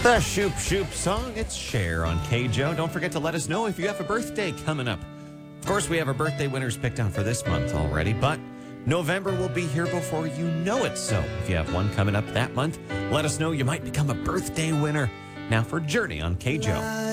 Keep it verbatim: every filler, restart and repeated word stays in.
The Shoop Shoop song, it's Cher on K J O. Don't forget to let us know if you have a birthday coming up. Of course, we have our birthday winners picked out for this month already, but November will be here before you know it. So if you have one coming up that month, let us know. You might become a birthday winner. Now for Journey on K J O.